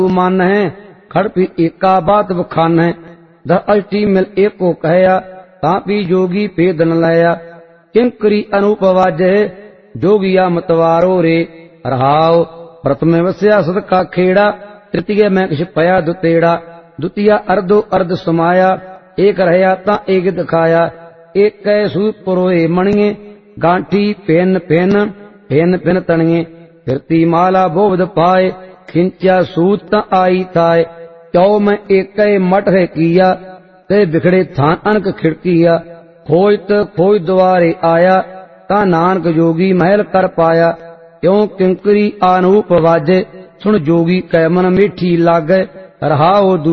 मन है खड़पी एका बात बखान है द अष्टी मिल एको कहया तापी जोगी पेद न लया किंकरी अनूप वाजे जोगिया मतवारो रे रहाओ प्रथम वस्या सद का खेड़ा तृतीय में किश पया दुतेड़ा द्वितीय अर्धो अर्ध समाया एक रहया ता एक दिखाया एक कैसु पुरोए मणिये गांठी पेन पेन पेन पेन तणिये फिरती माला बोध पाए खिंचा सूत ता आई थाए चौ में एक मठ है किया ते बिखड़े थान अनक खिड़किया खोज द्वारे आया ता नानक जोगी महल कर पाया क्यों किंकरी अनूप वाजे सुन जोगी कै मन मीठी लागे रहाओ